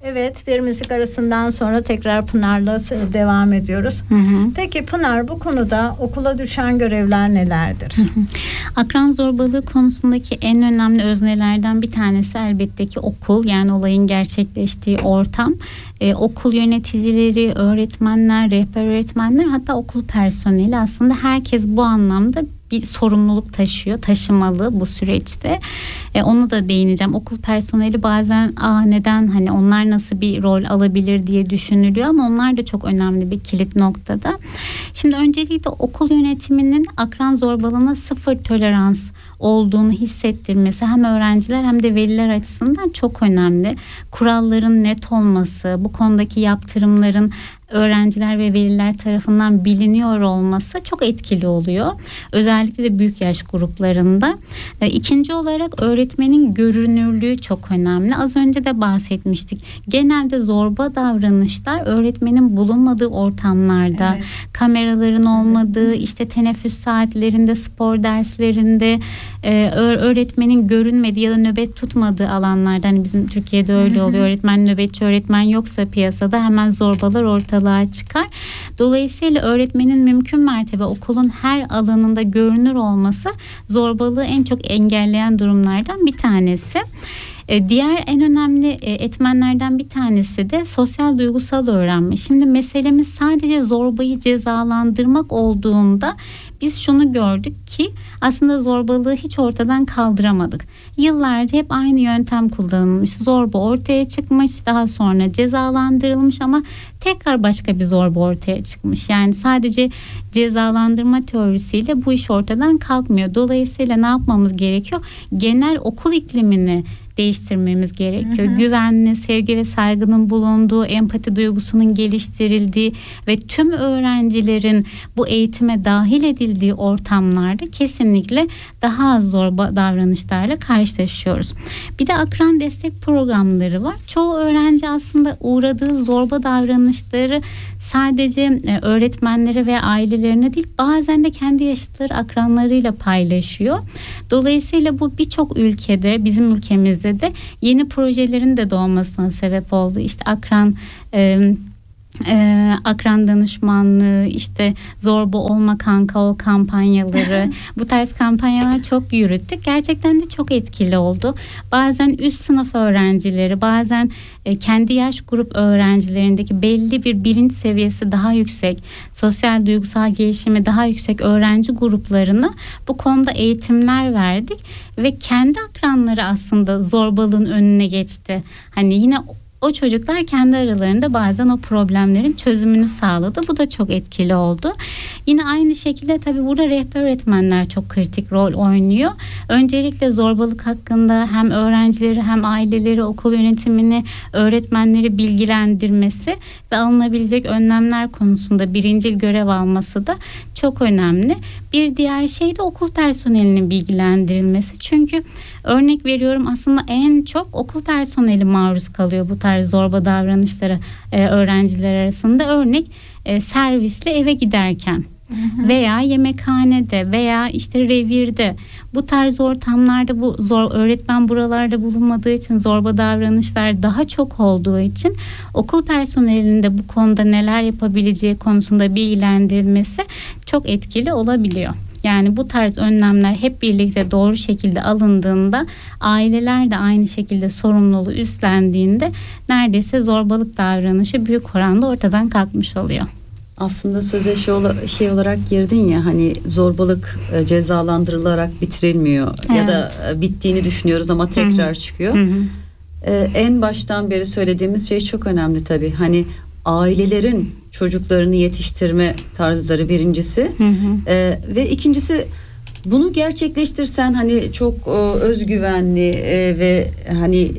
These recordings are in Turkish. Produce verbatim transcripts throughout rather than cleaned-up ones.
Evet, bir müzik arasından sonra tekrar Pınar'la devam ediyoruz. Hı hı. Peki Pınar, bu konuda okula düşen görevler nelerdir? Hı hı. Akran zorbalığı konusundaki en önemli öznelerden bir tanesi elbette ki okul, yani olayın gerçekleştiği ortam. Ee, okul yöneticileri, öğretmenler, rehber öğretmenler, hatta okul personeli, aslında herkes bu anlamda bir sorumluluk taşıyor, taşımalı bu süreçte. E, onu da değineceğim. Okul personeli bazen Aa, neden hani onlar nasıl bir rol alabilir diye düşünülüyor ama onlar da çok önemli bir kilit noktada. Şimdi öncelikle okul yönetiminin akran zorbalığına sıfır tolerans olduğunu hissettirmesi hem öğrenciler hem de veliler açısından çok önemli. Kuralların net olması, bu konudaki yaptırımların öğrenciler ve veliler tarafından biliniyor olması çok etkili oluyor. Özellikle de büyük yaş gruplarında. E, ikinci olarak öğretmenin görünürlüğü çok önemli. Az önce de bahsetmiştik. Genelde zorba davranışlar öğretmenin bulunmadığı ortamlarda, evet, kameraların olmadığı, işte teneffüs saatlerinde, spor derslerinde, e, öğretmenin görünmediği ya da nöbet tutmadığı alanlarda, hani bizim Türkiye'de öyle oluyor. Öğretmen, nöbetçi öğretmen yoksa piyasada hemen zorbalar ortada çıkar. Dolayısıyla öğretmenin mümkün mertebe okulun her alanında görünür olması zorbalığı en çok engelleyen durumlardan bir tanesi. Diğer en önemli etmenlerden bir tanesi de sosyal duygusal öğrenme. Şimdi meselemiz sadece zorbayı cezalandırmak olduğunda biz şunu gördük ki aslında zorbalığı hiç ortadan kaldıramadık. Yıllarca hep aynı yöntem kullanılmış. Zorba ortaya çıkmış, daha sonra cezalandırılmış ama tekrar başka bir zorba ortaya çıkmış. Yani sadece cezalandırma teorisiyle bu iş ortadan kalkmıyor. Dolayısıyla ne yapmamız gerekiyor? Genel okul iklimini değiştirmemiz gerekiyor. Hı hı. Güvenli, sevgi ve saygının bulunduğu, empati duygusunun geliştirildiği ve tüm öğrencilerin bu eğitime dahil edildiği ortamlarda kesinlikle daha az zorba davranışlarla karşılaşıyoruz. Bir de akran destek programları var. Çoğu öğrenci aslında uğradığı zorba davranışları sadece öğretmenlere ve ailelerine değil, bazen de kendi yaşıtları akranlarıyla paylaşıyor. Dolayısıyla bu birçok ülkede, bizim ülkemizde de yeni projelerin de doğmasına sebep oldu. İşte akran e, e, akran danışmanlığı, işte zorba olma kanka ol kampanyaları, bu tarz kampanyalar çok yürüttük. Gerçekten de çok etkili oldu. Bazen üst sınıf öğrencileri, bazen e, kendi yaş grup öğrencilerindeki belli bir bilinç seviyesi daha yüksek, sosyal duygusal gelişimi daha yüksek öğrenci gruplarına bu konuda eğitimler verdik ve kendi akranları aslında zorbalığın önüne geçti. Hani yine o çocuklar kendi aralarında bazen o problemlerin çözümünü sağladı. Bu da çok etkili oldu. Yine aynı şekilde tabii burada rehber öğretmenler çok kritik rol oynuyor. Öncelikle zorbalık hakkında hem öğrencileri hem aileleri, okul yönetimini, öğretmenleri bilgilendirmesi ve alınabilecek önlemler konusunda birincil görev alması da çok önemli. Bir diğer şey de okul personelinin bilgilendirilmesi. Çünkü örnek veriyorum, aslında en çok okul personeli maruz kalıyor bu tarz zorba davranışlara e, öğrenciler arasında. Örnek e, servisle eve giderken, hı hı, veya yemekhanede veya işte revirde, bu tarz ortamlarda bu zor öğretmen buralarda bulunmadığı için zorba davranışlar daha çok olduğu için okul personelinin de bu konuda neler yapabileceği konusunda bilgilendirilmesi çok etkili olabiliyor. Yani bu tarz önlemler hep birlikte doğru şekilde alındığında, aileler de aynı şekilde sorumluluğu üstlendiğinde neredeyse zorbalık davranışı büyük oranda ortadan kalkmış oluyor. Aslında söze şey olarak girdin ya, hani zorbalık cezalandırılarak bitirilmiyor, evet, ya da bittiğini düşünüyoruz ama tekrar, hı-hı, çıkıyor. Hı-hı. Ee, en baştan beri söylediğimiz şey çok önemli tabii. Hani ailelerin çocuklarını yetiştirme tarzları birincisi, hı hı. Ee, ve ikincisi, bunu gerçekleştirsen hani çok e, özgüvenli e, ve hani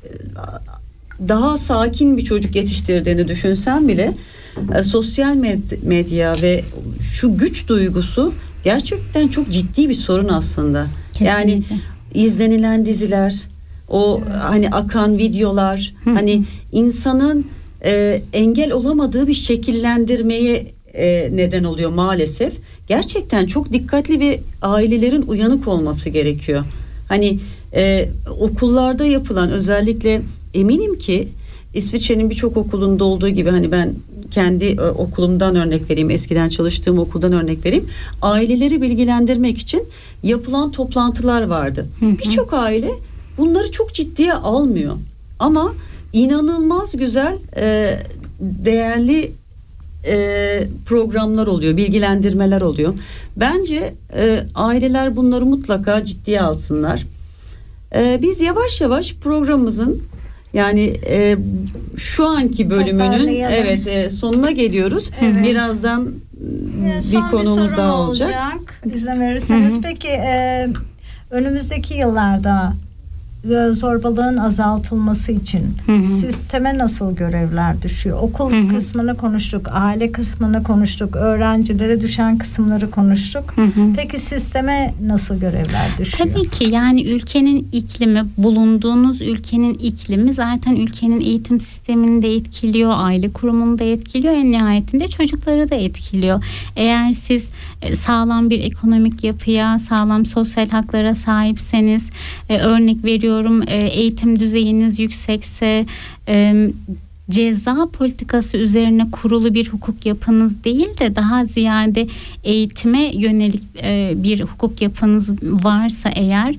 daha sakin bir çocuk yetiştirdiğini düşünsen bile e, sosyal med- medya ve şu güç duygusu gerçekten çok ciddi bir sorun aslında. Kesinlikle. Yani izlenilen diziler, o evet, hani akan videolar, hı, hani insanın e, engel olamadığı bir şekillendirmeye e, neden oluyor maalesef. Gerçekten çok dikkatli ve ailelerin uyanık olması gerekiyor. Hani e, okullarda yapılan, özellikle eminim ki İsviçre'nin birçok okulunda olduğu gibi, hani ben kendi e, okulumdan örnek vereyim, eskiden çalıştığım okuldan örnek vereyim. Aileleri bilgilendirmek için yapılan toplantılar vardı. Birçok aile bunları çok ciddiye almıyor. Ama inanılmaz güzel, e, değerli e, programlar oluyor, bilgilendirmeler oluyor. Bence e, aileler bunları mutlaka ciddiye alsınlar. E, biz yavaş yavaş programımızın, yani e, şu anki bölümünün evet e, sonuna geliyoruz. Evet. Birazdan yani bir konumuz bir daha olacak. olacak. İzin verirseniz. Hı-hı. Peki e, önümüzdeki yıllarda zorbalığın azaltılması için Hı-hı. sisteme nasıl görevler düşüyor? Okul Hı-hı. kısmını konuştuk, aile kısmını konuştuk, öğrencilere düşen kısımları konuştuk. Hı-hı. Peki sisteme nasıl görevler düşüyor? Tabii ki, yani ülkenin iklimi, bulunduğunuz ülkenin iklimi zaten ülkenin eğitim sistemini de etkiliyor, aile kurumunu da etkiliyor, en nihayetinde çocukları da etkiliyor. Eğer siz sağlam bir ekonomik yapıya, sağlam sosyal haklara sahipseniz, örnek veriyorum, eğitim düzeyiniz yüksekse, ceza politikası üzerine kurulu bir hukuk yapınız değil de daha ziyade eğitime yönelik bir hukuk yapınız varsa eğer,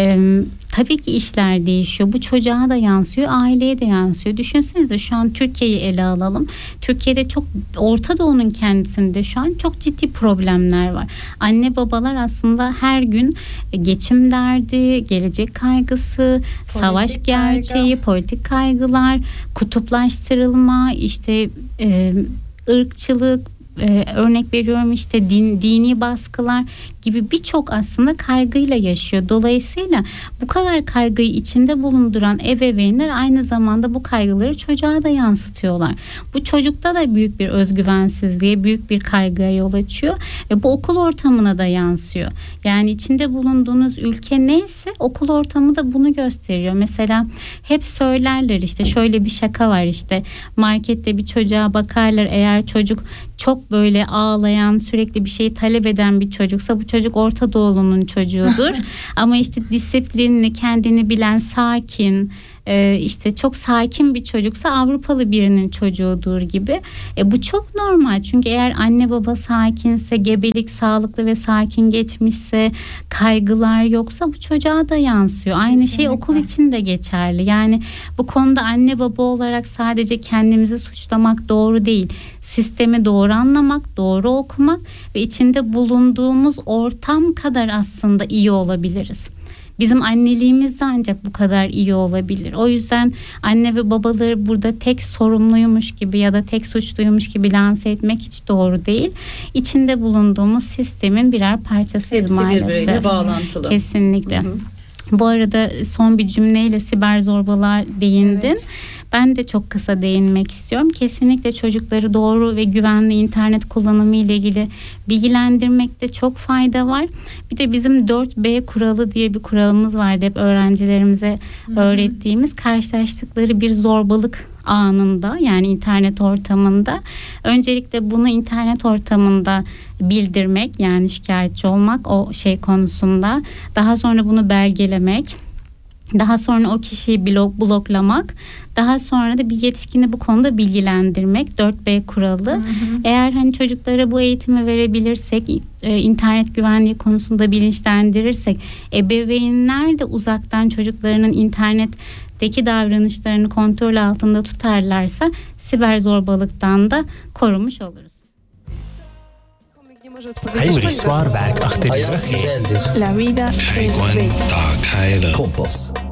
tabii ki işler değişiyor. Bu çocuğa da yansıyor, aileye de yansıyor. Düşünsenize, şu an Türkiye'yi ele alalım. Türkiye'de çok, Orta Doğu'nun kendisinde şu an çok ciddi problemler var. Anne babalar aslında her gün geçim derdi, gelecek kaygısı, politik savaş gerçeği, kaygı. politik kaygılar, kutuplaştırılma, işte e, ırkçılık, Ee, örnek veriyorum işte din, dini baskılar gibi birçok aslında kaygıyla yaşıyor. Dolayısıyla bu kadar kaygıyı içinde bulunduran ebeveynler aynı zamanda bu kaygıları çocuğa da yansıtıyorlar. Bu çocukta da büyük bir özgüvensizliğe, büyük bir kaygıya yol açıyor. E, bu okul ortamına da yansıyor. Yani içinde bulunduğunuz ülke neyse okul ortamı da bunu gösteriyor. Mesela hep söylerler, işte şöyle bir şaka var, işte markette bir çocuğa bakarlar, eğer çocuk çok böyle ağlayan, sürekli bir şey talep eden bir çocuksa bu çocuk Orta Doğulu'nun çocuğudur. Ama işte disiplinli, kendini bilen, sakin, e, işte çok sakin bir çocuksa Avrupalı birinin çocuğudur gibi. E, bu çok normal, çünkü eğer anne baba sakinse, gebelik sağlıklı ve sakin geçmişse, kaygılar yoksa bu çocuğa da yansıyor. Aynı Kesinlikle. Şey okul için de geçerli. Yani bu konuda anne baba olarak sadece kendimizi suçlamak doğru değil. Sistemi doğru anlamak, doğru okumak ve içinde bulunduğumuz ortam kadar aslında iyi olabiliriz. Bizim anneliğimiz de ancak bu kadar iyi olabilir. O yüzden anne ve babaları burada tek sorumluymuş gibi ya da tek suçluymuş gibi lanse etmek hiç doğru değil. İçinde bulunduğumuz sistemin birer parçasıyız Hepsi maalesef. Hepsi birbiriyle bağlantılı. Kesinlikle. Hı hı. Bu arada son bir cümleyle siber zorbalığa değindin. Evet. Ben de çok kısa değinmek istiyorum. Kesinlikle çocukları doğru ve güvenli internet kullanımı ile ilgili bilgilendirmekte çok fayda var. Bir de bizim dört B kuralı diye bir kuralımız vardı. Hep öğrencilerimize Hı-hı. öğrettiğimiz, karşılaştıkları bir zorbalık anında, yani internet ortamında öncelikle bunu internet ortamında bildirmek, yani şikayetçi olmak o şey konusunda. Daha sonra bunu belgelemek. Daha sonra o kişiyi blok, bloklamak. Daha sonra da bir yetişkini bu konuda bilgilendirmek. dört B kuralı. Hı hı. Eğer hani çocuklara bu eğitimi verebilirsek, e, internet güvenliği konusunda bilinçlendirirsek, ebeveynler de uzaktan çocuklarının internetteki davranışlarını kontrol altında tutarlarsa siber zorbalıktan da korumuş oluruz. Heinrich Swarberg achter die rug. La vida es bella. Kompos.